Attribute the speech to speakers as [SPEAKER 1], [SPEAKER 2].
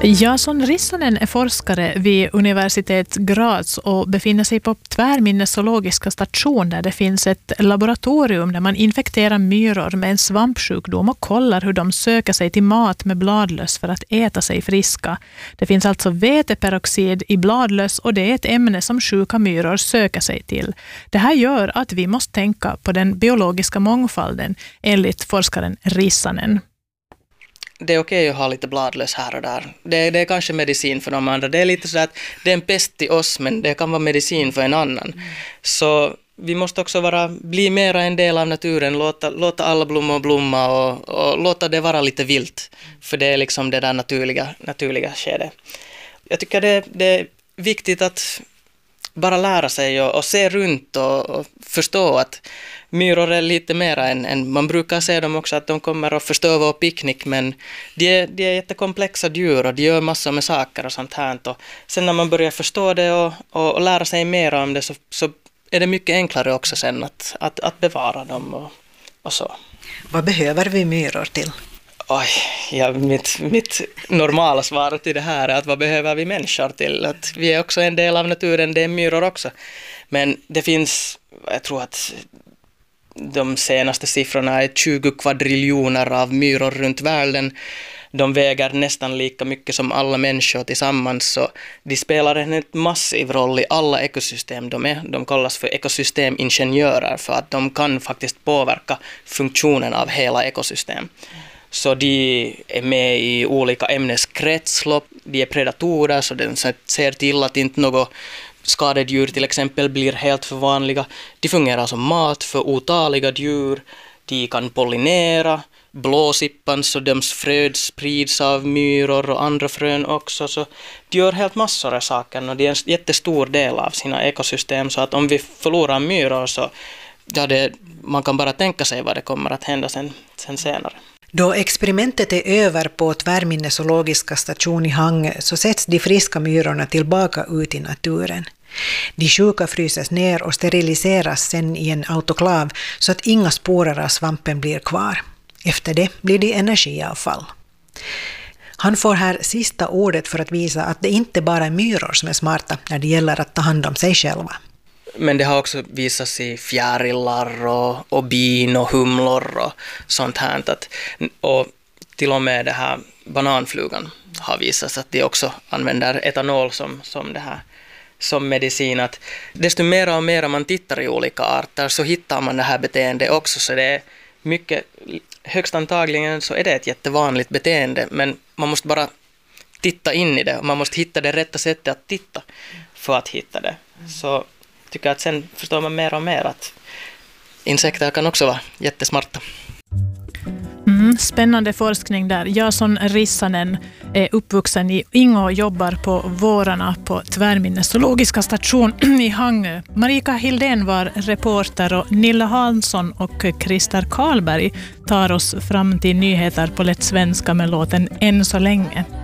[SPEAKER 1] Jason Rissanen är forskare vid universitet Graz och befinner sig på Tvärminnes zoologiska station där det finns ett laboratorium där man infekterar myror med en svampsjukdom och kollar hur de söker sig till mat med bladlöss för att äta sig friska. Det finns alltså veteperoxid i bladlöss och det är ett ämne som sjuka myror söker sig till. Det här gör att vi måste tänka på den biologiska mångfalden enligt forskaren Rissanen.
[SPEAKER 2] Det är okej att ha lite bladlöss här och där. Det är kanske medicin för de andra. Det är lite så att det är en pest till oss, men det kan vara medicin för en annan. Så vi måste också bli mera en del av naturen. Låta alla blommor blomma och låta det vara lite vilt. För det är liksom det där naturliga skedet. Jag tycker det är viktigt att bara lära sig och se runt och förstå att myror är lite mera än man brukar se dem också, att de kommer att förstöra vår picknick, men de är jättekomplexa djur och de gör massor med saker och sånt här. Och sen när man börjar förstå det och lära sig mer om det så är det mycket enklare också sen att bevara dem och så.
[SPEAKER 3] Vad behöver vi myror till?
[SPEAKER 2] Mitt normala svar till det här är att vad behöver vi människor till? Att vi är också en del av naturen, det är myror också. Men det finns, jag tror att de senaste siffrorna är 20 kvadriljoner av myror runt världen. De väger nästan lika mycket som alla människor tillsammans, så de spelar en massiv roll i alla ekosystem de kallas för ekosystemingenjörer för att de kan faktiskt påverka funktionen av hela ekosystem. Så de är med i olika ämneskretslopp, de är predatorer så de ser till att inte något skadedjur till exempel blir helt för vanliga. De fungerar som mat för otaliga djur, de kan pollinera, blåsippan så deras fröd sprids av myror och andra frön också. Så de gör helt massor av saker och det är en jättestor del av sina ekosystem, så att om vi förlorar myror så man kan bara tänka sig vad det kommer att hända sen senare.
[SPEAKER 3] Då experimentet är över på Tvärminnes zoologiska station i Hangö så sätts de friska myrorna tillbaka ut i naturen. De sjuka fryses ner och steriliseras sen i en autoklav så att inga sporer av svampen blir kvar. Efter det blir det energiavfall. Han får här sista ordet för att visa att det inte bara är myror som är smarta när det gäller att ta hand om sig själva.
[SPEAKER 2] Men det har också visat sig fjärilar och bin och humlor och sånt här. Och till och med det här bananflugan har visat att de också använder etanol som medicin. Att desto mer och mer man tittar i olika arter så hittar man det här beteendet också. Så det är mycket, högst antagligen så är det ett jättevanligt beteende, men man måste bara titta in i det och man måste hitta det rätta sättet att titta för att hitta det. Så tycker att sen förstår man mer och mer att insekter kan också vara jättesmarta.
[SPEAKER 1] Spännande forskning där. Jason Rissanen är uppvuxen i Ingå och jobbar på vårarna på Tvärminnes zoologiska station i Hangö. Marika Hildén var reporter och Nilla Hansson och Christer Karlberg tar oss fram till nyheter på lätt svenska med låten Än så länge.